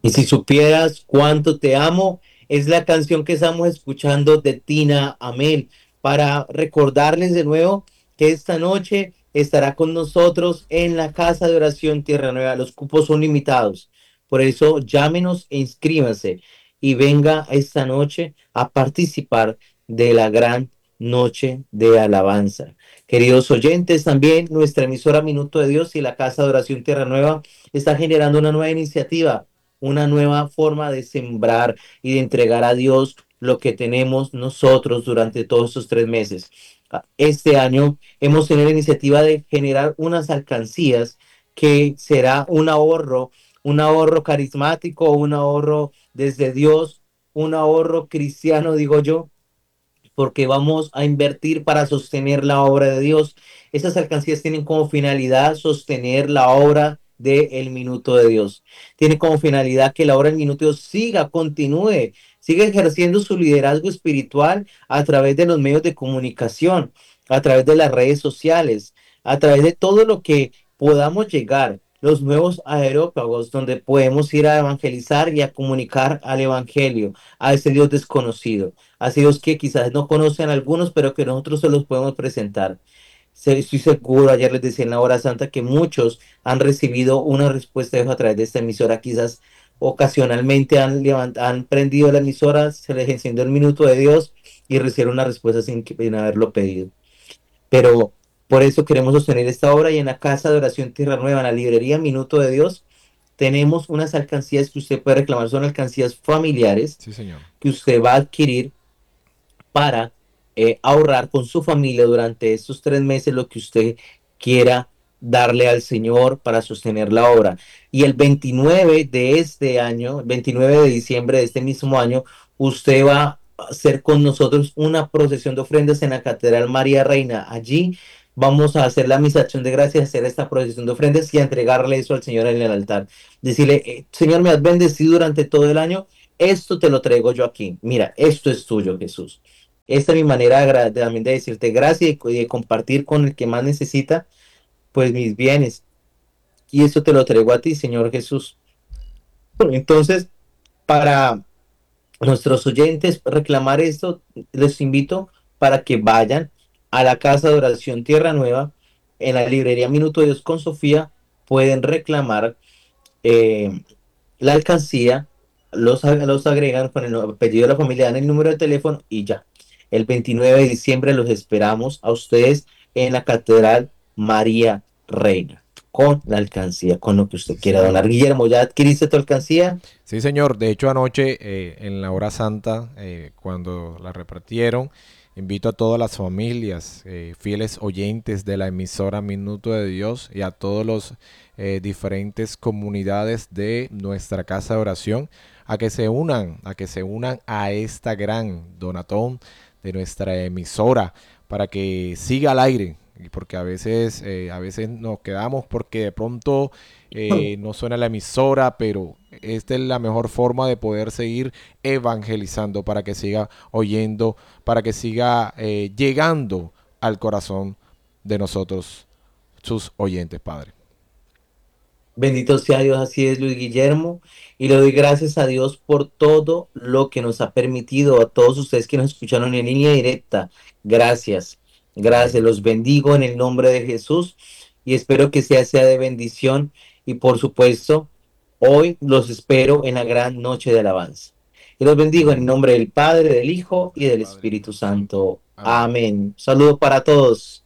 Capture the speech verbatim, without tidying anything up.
Y si supieras cuánto te amo, es la canción que estamos escuchando de Tina Amel para recordarles de nuevo que esta noche estará con nosotros en la casa de oración Tierra Nueva. Los cupos son limitados. Por eso llámenos e inscríbanse y venga esta noche a participar de la gran noche de alabanza. Queridos oyentes, también nuestra emisora Minuto de Dios y la casa de oración Tierra Nueva está generando una nueva iniciativa, una nueva forma de sembrar y de entregar a Dios lo que tenemos nosotros durante todos estos tres meses. Este año hemos tenido la iniciativa de generar unas alcancías que será un ahorro, un ahorro carismático, un ahorro desde Dios, un ahorro cristiano, digo yo, porque vamos a invertir para sostener la obra de Dios. Esas alcancías tienen como finalidad sostener la obra del de Minuto de Dios. Tiene como finalidad que la obra del Minuto de Dios siga, continúe, siga ejerciendo su liderazgo espiritual a través de los medios de comunicación, a través de las redes sociales, a través de todo lo que podamos llegar, los nuevos aerópagos donde podemos ir a evangelizar y a comunicar al evangelio, a ese Dios desconocido, a Dios que quizás no conocen algunos, pero que nosotros se los podemos presentar. Estoy seguro, ayer les decía en la hora santa que muchos han recibido una respuesta de Dios a través de esta emisora, quizás ocasionalmente han, levant han prendido la emisora, se les encendió el minuto de Dios y recibieron una respuesta sin, sin haberlo pedido. Pero por eso queremos sostener esta obra y en la Casa de Oración Tierra Nueva, en la librería Minuto de Dios, tenemos unas alcancías que usted puede reclamar, son alcancías familiares Sí, señor. que usted va a adquirir para eh, ahorrar con su familia durante estos tres meses lo que usted quiera darle al Señor para sostener la obra. Y el veintinueve de este año, el veintinueve de diciembre de este mismo año, usted va a hacer con nosotros una procesión de ofrendas en la Catedral María Reina. Allí vamos a hacer la misa de acción de gracias, hacer esta procesión de ofrendas y a entregarle eso al Señor en el altar. Decirle, eh, Señor, me has bendecido durante todo el año, esto te lo traigo yo aquí. Mira, esto es tuyo, Jesús. Esta es mi manera de, de, también de decirte gracias y de compartir con el que más necesita, pues mis bienes. Y eso te lo traigo a ti, Señor Jesús. Entonces, para nuestros oyentes reclamar esto, les invito para que vayan a la Casa de Oración Tierra Nueva, en la librería Minuto de Dios con Sofía, pueden reclamar eh, la alcancía, los, los agregan con el apellido de la familia, dan el número de teléfono y ya. El veintinueve de diciembre los esperamos a ustedes en la Catedral María Reina, con la alcancía, con lo que usted Sí, quiera señor. donar. Guillermo, ¿ya adquiriste tu alcancía? Sí, señor. De hecho, anoche eh, en la hora santa, eh, cuando la repartieron, invito a todas las familias, eh, fieles oyentes de la emisora Minuto de Dios y a todos los eh, diferentes comunidades de nuestra casa de oración a que se unan, a que se unan a esta gran donatón de nuestra emisora para que siga al aire. Y porque a veces, eh, a veces nos quedamos porque de pronto eh, no suena la emisora, pero esta es la mejor forma de poder seguir evangelizando para que siga oyendo, para que siga eh, llegando al corazón de nosotros, sus oyentes, Padre. Bendito sea Dios, así es Luis Guillermo, y le doy gracias a Dios por todo lo que nos ha permitido, a todos ustedes que nos escucharon en línea directa. Gracias, gracias, Amén. los bendigo en el nombre de Jesús y espero que sea, sea de bendición y por supuesto, hoy los espero en la gran noche de alabanza. Y los bendigo en el Amén. nombre del Padre, del Hijo y Del del Padre y del Espíritu Espíritu Santo. Santo. Amén. Amén. Saludos para todos.